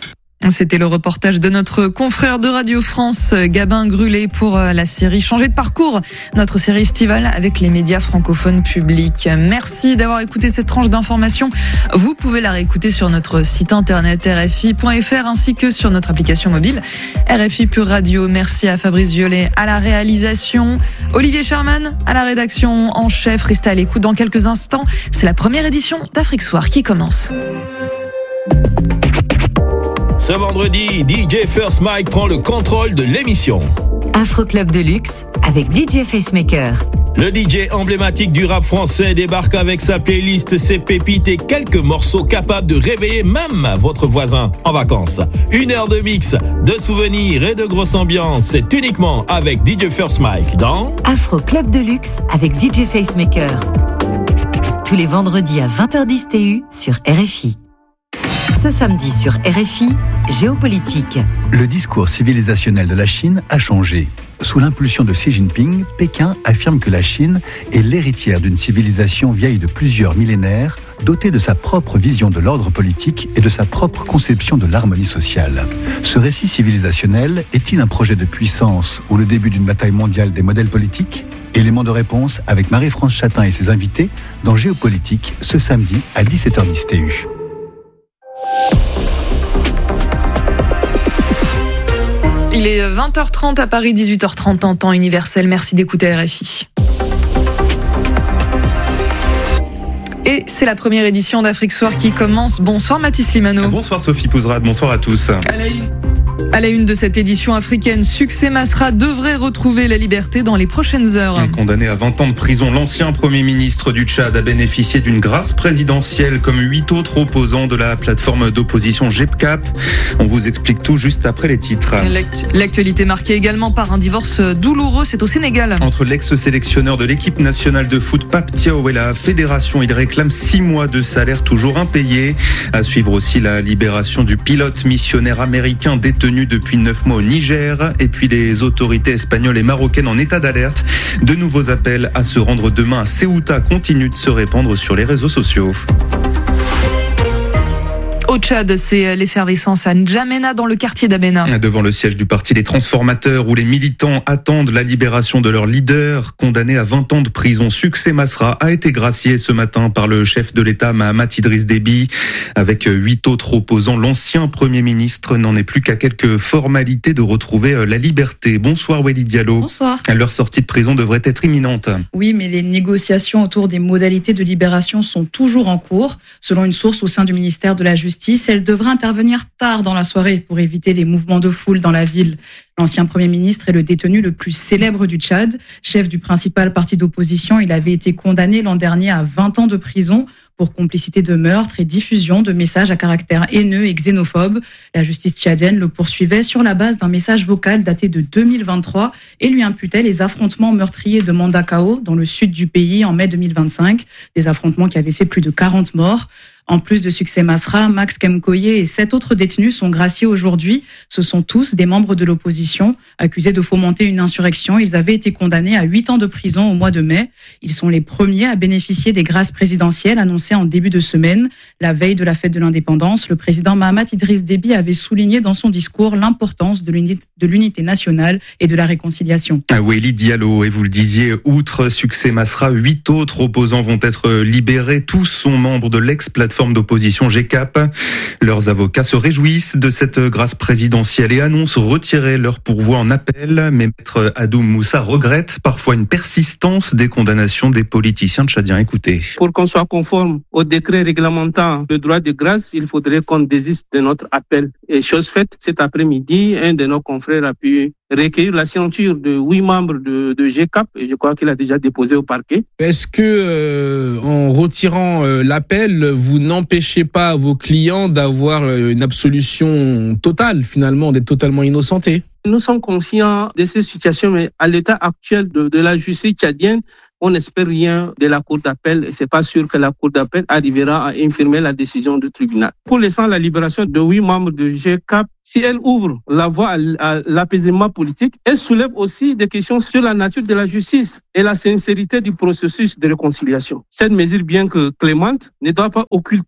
C'était le reportage de notre confrère de Radio France, Gabin Grulé, pour la série Changer de parcours, notre série estivale avec les médias francophones publics. Merci d'avoir écouté cette tranche d'information. Vous pouvez la réécouter sur notre site internet r f i point f r ainsi que sur notre application mobile R F I Pure Radio. Merci à Fabrice Violet à la réalisation, Olivier Sherman à la rédaction en chef. Restez à l'écoute dans quelques instants. C'est la première édition d'Afrique Soir qui commence. Ce vendredi, D J First Mike prend le contrôle de l'émission. Afro Club de luxe avec D J Facemaker. Le D J emblématique du rap français débarque avec sa playlist, ses pépites et quelques morceaux capables de réveiller même votre voisin en vacances. Une heure de mix, de souvenirs et de grosse ambiance. C'est uniquement avec D J First Mike dans Afro Club de luxe avec D J Facemaker. Tous les vendredis à vingt heures dix T U sur R F I. Ce samedi sur R F I, géopolitique. Le discours civilisationnel de la Chine a changé. Sous l'impulsion de Xi Jinping, Pékin affirme que la Chine est l'héritière d'une civilisation vieille de plusieurs millénaires, dotée de sa propre vision de l'ordre politique et de sa propre conception de l'harmonie sociale. Ce récit civilisationnel est-il un projet de puissance ou le début d'une bataille mondiale des modèles politiques ? Élément de réponse avec Marie-France Chatin et ses invités dans Géopolitique ce samedi à dix-sept heures dix T U. Il est vingt heures trente à Paris, dix-huit heures trente en temps universel. Merci d'écouter R F I. Et c'est la première édition d'Afrique Soir qui commence. Bonsoir Mathis Limano. Bonsoir Sophie Pouzrade, bonsoir à tous. À la une. À la une de cette édition africaine, Succès Masra devrait retrouver la liberté dans les prochaines heures. Condamné à vingt ans de prison, l'ancien Premier ministre du Tchad a bénéficié d'une grâce présidentielle comme huit autres opposants de la plateforme d'opposition G E P C A P. On vous explique tout juste après les titres. L'actualité marquée également par un divorce douloureux, c'est au Sénégal. Entre l'ex-sélectionneur de l'équipe nationale de foot Pape Thiaw et la fédération, il réclame six mois de salaire toujours impayé. À suivre aussi la libération du pilote missionnaire américain détenu depuis neuf mois au Niger, et puis les autorités espagnoles et marocaines en état d'alerte. De nouveaux appels à se rendre demain à Ceuta continuent de se répandre sur les réseaux sociaux. Au Tchad, c'est l'effervescence à N'Djamena dans le quartier d'Abena. Devant le siège du parti Les Transformateurs où les militants attendent la libération de leur leader, condamné à vingt ans de prison. Succès Masra a été gracié ce matin par le chef de l'État Mahamat Idriss Déby. Avec huit autres opposants, l'ancien Premier ministre n'en est plus qu'à quelques formalités de retrouver la liberté. Bonsoir Wélie Diallo. Bonsoir. Leur sortie de prison devrait être imminente. Oui, mais les négociations autour des modalités de libération sont toujours en cours. Selon une source au sein du ministère de la Justice, elle devrait intervenir tard dans la soirée pour éviter les mouvements de foule dans la ville. L'ancien Premier ministre est le détenu le plus célèbre du Tchad. Chef du principal parti d'opposition, il avait été condamné l'an dernier à vingt ans de prison pour complicité de meurtre et diffusion de messages à caractère haineux et xénophobe. La justice tchadienne le poursuivait sur la base d'un message vocal daté de deux mille vingt-trois et lui imputait les affrontements meurtriers de Mandakao dans le sud du pays en mai deux mille vingt-cinq. Des affrontements qui avaient fait plus de quarante morts. En plus de Succès Masra, Max Kemkoye et sept autres détenus sont graciés aujourd'hui. Ce sont tous des membres de l'opposition accusés de fomenter une insurrection. Ils avaient été condamnés à huit ans de prison au mois de mai. Ils sont les premiers à bénéficier des grâces présidentielles annoncées en début de semaine. La veille de la fête de l'indépendance, le président Mahamat Idriss Déby avait souligné dans son discours l'importance de l'unité, de l'unité nationale et de la réconciliation. Ah, Wélie Diallo, et vous le disiez, outre Succès Masra, huit autres opposants vont être libérés. Tous sont membres de l'ex-plateforme forme d'opposition G E P C A P. Leurs avocats se réjouissent de cette grâce présidentielle et annoncent retirer leur pourvoi en appel. Mais Maître Adoum Moussa regrette parfois une persistance des condamnations des politiciens tchadiens. Écoutez. Pour qu'on soit conforme au décret réglementant le droit de grâce, il faudrait qu'on désiste de notre appel. Et chose faite, cet après-midi, un de nos confrères a pu recueillir la signature de huit membres de, de G E P C A P et je crois qu'il a déjà déposé au parquet. Est-ce que, euh, en retirant euh, l'appel, vous n'empêchez pas vos clients d'avoir euh, une absolution totale, finalement, d'être totalement innocentés? Nous sommes conscients de ces situations, mais à l'état actuel de, de la justice tchadienne, on n'espère rien de la cour d'appel et c'est pas sûr que la cour d'appel arrivera à infirmer la décision du tribunal. Pour l'instant, la libération de huit membres de G E P C A P, si elle ouvre la voie à, à l'apaisement politique, elle soulève aussi des questions sur la nature de la justice et la sincérité du processus de réconciliation. Cette mesure, bien que clémente, ne doit pas occulter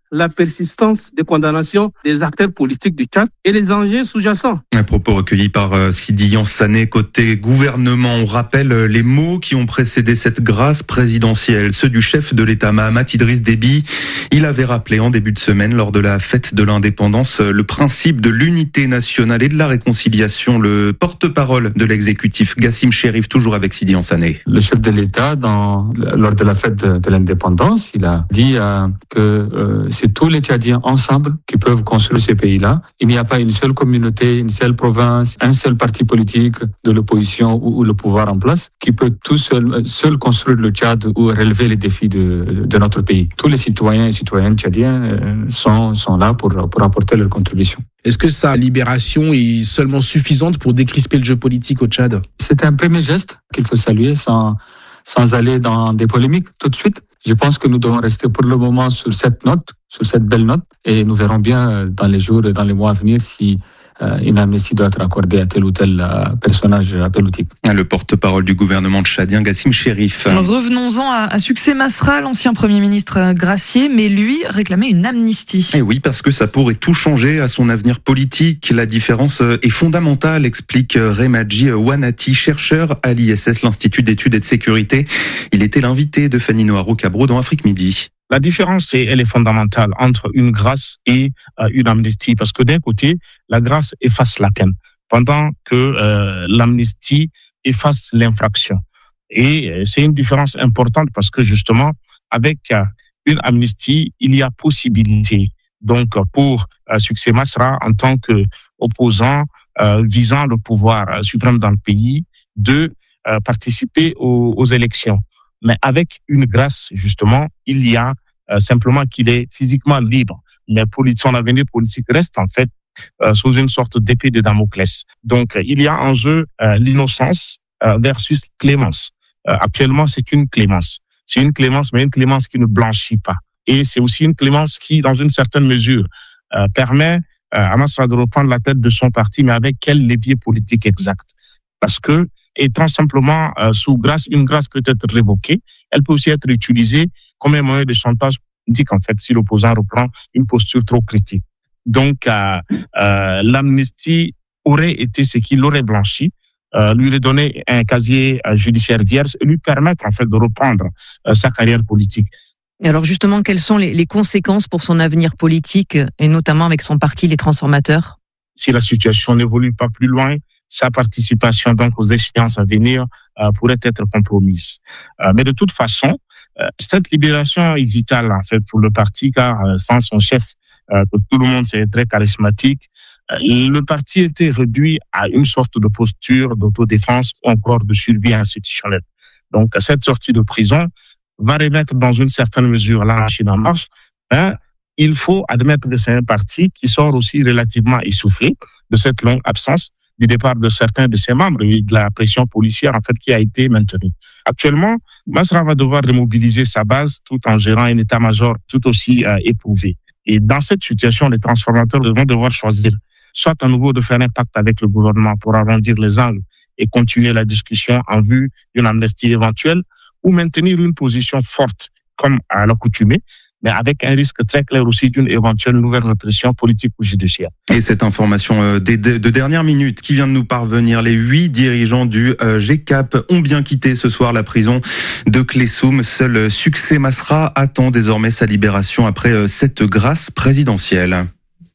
la persistance des condamnations des acteurs politiques du Tchad et les enjeux sous-jacents. Un propos recueilli par euh, Sidi Yansané. Côté gouvernement, on rappelle les mots qui ont précédé cette grâce présidentielle, ceux du chef de l'État Mahamat Idriss Déby. Il avait rappelé en début de semaine, lors de la fête de l'indépendance, le principe de l'unité nationale et de la réconciliation. Le porte-parole de l'exécutif, Gassim Chérif, toujours avec Sidi Yansané. Le chef de l'État, dans, lors de la fête de, de l'indépendance, il a dit euh, que euh, c'est tous les Tchadiens ensemble qui peuvent construire ce pays-là. Il n'y a pas une seule communauté, une seule province, un seul parti politique de l'opposition ou, ou le pouvoir en place qui peut tout seul, seul construire le Tchad ou relever les défis de, de notre pays. Tous les citoyens et citoyennes tchadiens euh, sont, sont là pour, pour apporter leur contribution. Est-ce que sa libération est seulement suffisante pour décrisper le jeu politique au Tchad ? C'est un premier geste qu'il faut saluer sans, sans aller dans des polémiques tout de suite. Je pense que nous devons rester pour le moment sur cette note, sur cette belle note, et nous verrons bien dans les jours et dans les mois à venir si euh, une amnistie doit être accordée à tel ou tel euh, personnage politique. Le porte-parole du gouvernement tchadien, Gassim Chérif. Revenons-en à, à Succès Masra, l'ancien Premier ministre gracié, mais lui réclamait une amnistie. Et oui, parce que ça pourrait tout changer à son avenir politique. La différence est fondamentale, explique Remadji Wanati, chercheur à l'I S S, l'Institut d'études et de sécurité. Il était l'invité de Fanny Noiro-Cabro dans Afrique Midi. La différence, elle est fondamentale entre une grâce et euh, une amnistie, parce que d'un côté, la grâce efface la peine, pendant que euh, l'amnistie efface l'infraction. Et euh, c'est une différence importante parce que justement, avec euh, une amnistie, il y a possibilité, donc pour euh, Succès Masra, en tant qu'opposant euh, visant le pouvoir euh, suprême dans le pays, de euh, participer aux, aux élections. Mais avec une grâce, justement, il y a euh, simplement qu'il est physiquement libre. Mais son avenir politique reste en fait euh, sous une sorte d'épée de Damoclès. Donc, il y a en jeu euh, l'innocence euh, versus clémence. Euh, actuellement, c'est une clémence. C'est une clémence, mais une clémence qui ne blanchit pas. Et c'est aussi une clémence qui, dans une certaine mesure, euh, permet euh, à Masra de reprendre la tête de son parti, mais avec quel levier politique exact? Parce que étant simplement euh, sous grâce, une grâce peut être révoquée, elle peut aussi être utilisée comme un moyen de chantage politique, en fait, si l'opposant reprend une posture trop critique. Donc, euh, euh, l'amnistie aurait été ce qui l'aurait blanchi, euh, lui redonner un casier euh, judiciaire vierge et lui permettre, en fait, de reprendre euh, sa carrière politique. Et alors, justement, quelles sont les, les conséquences pour son avenir politique, et notamment avec son parti, les Transformateurs? Si la situation n'évolue pas plus loin, sa participation donc aux échéances à venir euh, pourrait être compromise. Euh, mais de toute façon, euh, cette libération est vitale en fait pour le parti, car euh, sans son chef, euh, que tout le monde sait très charismatique, euh, le parti était réduit à une sorte de posture d'autodéfense ou encore de survie institutionnelle. Donc cette sortie de prison va remettre dans une certaine mesure la machine en marche. Hein, il faut admettre que c'est un parti qui sort aussi relativement essoufflé de cette longue absence du départ de certains de ses membres et de la pression policière en fait qui a été maintenue. Actuellement, Masra va devoir remobiliser sa base tout en gérant un état-major tout aussi euh, éprouvé. Et dans cette situation, les transformateurs vont devoir choisir soit à nouveau de faire un pacte avec le gouvernement pour arrondir les angles et continuer la discussion en vue d'une amnistie éventuelle, ou maintenir une position forte comme à l'accoutumée, mais avec un risque très clair aussi d'une éventuelle nouvelle répression politique ou judiciaire. Et cette information de dernière minute qui vient de nous parvenir, les huit dirigeants du G C A P ont bien quitté ce soir la prison de Klessoum. Seul Succès Masra attend désormais sa libération après cette grâce présidentielle.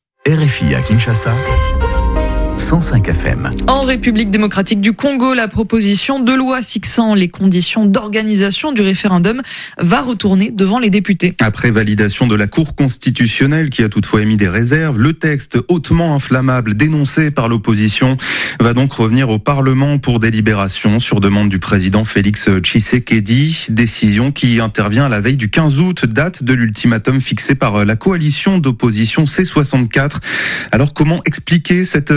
R F I à Kinshasa, cent cinq F M. En République démocratique du Congo, la proposition de loi fixant les conditions d'organisation du référendum va retourner devant les députés. Après validation de la Cour constitutionnelle qui a toutefois émis des réserves, le texte hautement inflammable dénoncé par l'opposition va donc revenir au Parlement pour délibération sur demande du président Félix Tshisekedi. Décision qui intervient à la veille du quinze août, date de l'ultimatum fixé par la coalition d'opposition C soixante-quatre. Alors comment expliquer cette séquence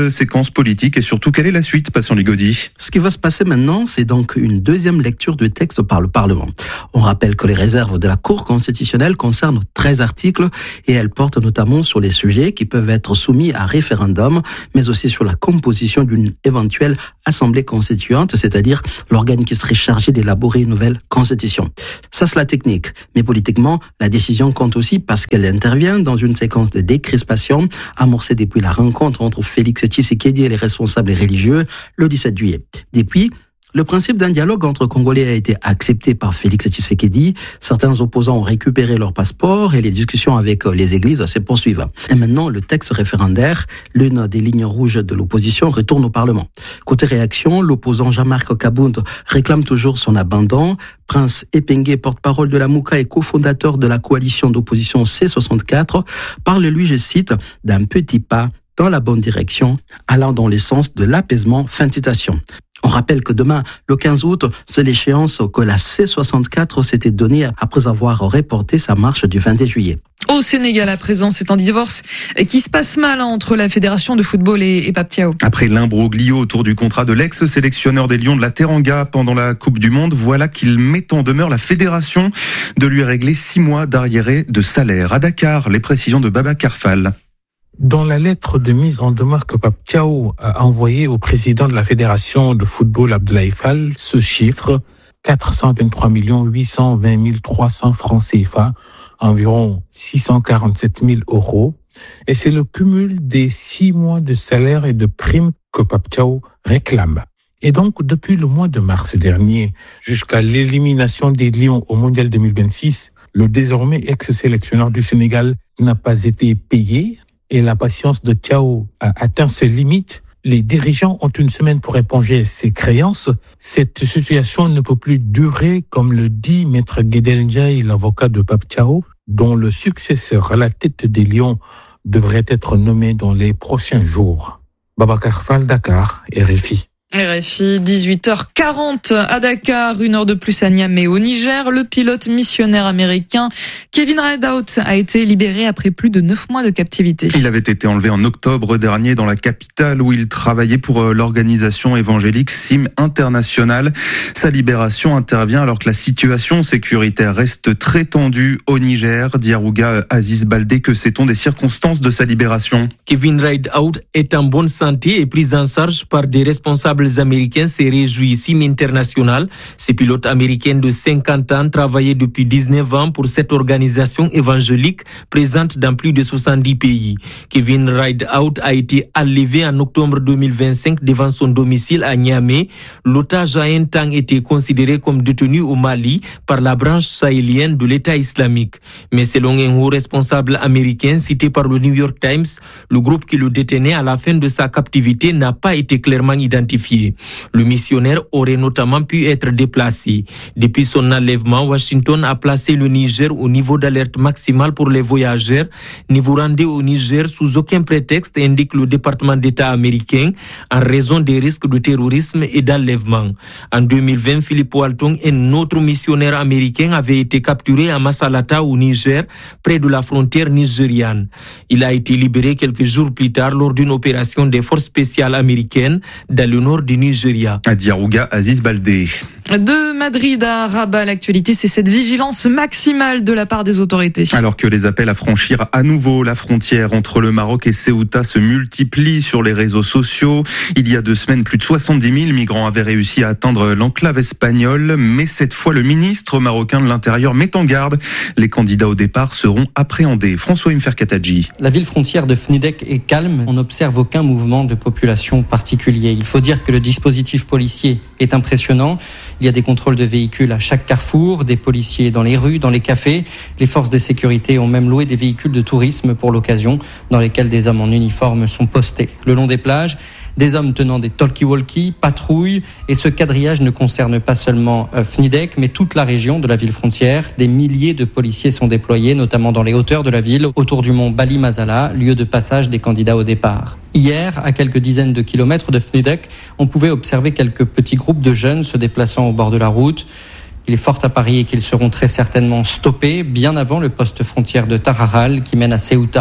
séquence politique et surtout quelle est la suite, Patient Ligaudy? Ce qui va se passer maintenant, c'est donc une deuxième lecture du texte par le Parlement. On rappelle que les réserves de la Cour constitutionnelle concernent treize articles et elles portent notamment sur les sujets qui peuvent être soumis à référendum, mais aussi sur la composition d'une éventuelle assemblée constituante, c'est-à-dire l'organe qui serait chargé d'élaborer une nouvelle constitution. Ça, c'est la technique. Mais politiquement, la décision compte aussi parce qu'elle intervient dans une séquence de décrispation amorcée depuis la rencontre entre Félix Tshisekedi et les responsables religieux le dix-sept juillet. Depuis, le principe d'un dialogue entre Congolais a été accepté par Félix Tshisekedi. Certains opposants ont récupéré leur passeport et les discussions avec les églises se poursuivent. Et maintenant, le texte référendaire, l'une des lignes rouges de l'opposition, retourne au Parlement. Côté réaction, l'opposant Jean-Marc Kabound réclame toujours son abandon. Prince Epengue, porte-parole de la Mouka et cofondateur de la coalition d'opposition C soixante-quatre, parle, lui, je cite, d'un petit pas dans la bonne direction, allant dans le sens de l'apaisement. Fin de citation. On rappelle que demain, le quinze août, c'est l'échéance que la C soixante-quatre s'était donnée après avoir reporté sa marche du vingt juillet. Au Sénégal, à présent, c'est un divorce qui se passe mal entre la Fédération de football et, et Pape Thiaw. Après l'imbroglio autour du contrat de l'ex-sélectionneur des Lions de la Teranga pendant la Coupe du Monde, voilà qu'il met en demeure la Fédération de lui régler six mois d'arriérés de salaire. À Dakar, les précisions de Babacar Fall. Dans la lettre de mise en demeure que Pape Thiaw a envoyée au président de la Fédération de football Abdoulaye Fall, ce chiffre, quatre cent vingt-trois millions huit cent vingt mille trois cents francs C F A, environ six cent quarante-sept mille euros, et c'est le cumul des six mois de salaire et de primes que Pape Thiaw réclame. Et donc, depuis le mois de mars dernier, jusqu'à l'élimination des Lions au Mondial deux mille vingt-six, le désormais ex-sélectionneur du Sénégal n'a pas été payé, et la patience de Thiaw a atteint ses limites. Les dirigeants ont une semaine pour éponger ces créances. Cette situation ne peut plus durer, comme le dit Maître Guédel Ndiaye, l'avocat de Pape Thiaw, dont le successeur à la tête des Lions devrait être nommé dans les prochains jours. Babacar Fall, Dakar, R F I. R F I, dix-huit heures quarante à Dakar, une heure de plus à Niamey au Niger. Le pilote missionnaire américain Kevin Rideout a été libéré après plus de neuf mois de captivité. Il avait été enlevé en octobre dernier dans la capitale où il travaillait pour l'organisation évangélique S I M International. Sa libération intervient alors que la situation sécuritaire reste très tendue au Niger. Diarouga Aziz Baldé, que sait-on des circonstances de sa libération? Kevin Rideout est en bonne santé et pris en charge par des responsables américains, s'est réjoui S I M International. Ces pilotes américains de cinquante ans travaillaient depuis dix-neuf ans pour cette organisation évangélique présente dans plus de soixante-dix pays. Kevin Rideout a été enlevé en octobre deux mille vingt-cinq devant son domicile à Niamey. L'otage a un temps été considéré comme détenu au Mali par la branche sahélienne de l'État islamique. Mais selon un haut responsable américain cité par le New York Times, le groupe qui le détenait à la fin de sa captivité n'a pas été clairement identifié. Le missionnaire aurait notamment pu être déplacé. Depuis son enlèvement, Washington a placé le Niger au niveau d'alerte maximale pour les voyageurs. Ni vous rendez au Niger sous aucun prétexte, indique le département d'État américain, en raison des risques de terrorisme et d'enlèvement. En deux mille vingt, Philippe Walton, un autre missionnaire américain, avait été capturé à Massalata au Niger, près de la frontière nigériane. Il a été libéré quelques jours plus tard lors d'une opération des forces spéciales américaines dans le nord du Nigeria. À Diarouga, Aziz Baldé. De Madrid à Rabat, l'actualité, c'est cette vigilance maximale de la part des autorités. Alors que les appels à franchir à nouveau la frontière entre le Maroc et Ceuta se multiplient sur les réseaux sociaux. Il y a deux semaines, plus de soixante-dix mille migrants avaient réussi à atteindre l'enclave espagnole. Mais cette fois, le ministre marocain de l'Intérieur met en garde. Les candidats au départ seront appréhendés. François Imfer-Katadji. La ville frontière de Fnidek est calme. On n'observe aucun mouvement de population particulier. Il faut dire que le dispositif policier est impressionnant. Il y a des contrôles de véhicules à chaque carrefour, des policiers dans les rues, dans les cafés. Les forces de sécurité ont même loué des véhicules de tourisme pour l'occasion, dans lesquels des hommes en uniforme sont postés. Le long des plages, des hommes tenant des talkie-walkie patrouillent, et ce quadrillage ne concerne pas seulement Fnidek, mais toute la région de la ville frontière. Des milliers de policiers sont déployés, notamment dans les hauteurs de la ville, autour du mont Bali Mazala, lieu de passage des candidats au départ. Hier, à quelques dizaines de kilomètres de Fnidek, on pouvait observer quelques petits groupes de jeunes se déplaçant au bord de la route. Il est fort à parier qu'ils seront très certainement stoppés bien avant le poste frontière de Tararal qui mène à Ceuta.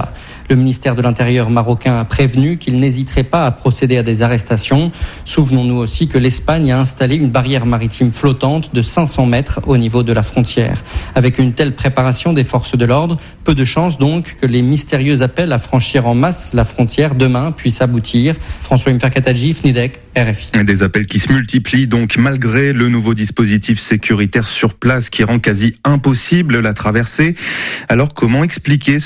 Le ministère de l'Intérieur marocain a prévenu qu'il n'hésiterait pas à procéder à des arrestations. Souvenons-nous aussi que l'Espagne a installé une barrière maritime flottante de cinq cents mètres au niveau de la frontière. Avec une telle préparation des forces de l'ordre, peu de chances donc que les mystérieux appels à franchir en masse la frontière demain puissent aboutir. François Mferkataji, F N I D E C, R F I. Des appels qui se multiplient donc malgré le nouveau dispositif sécuritaire sur place qui rend quasi impossible la traversée. Alors comment expliquer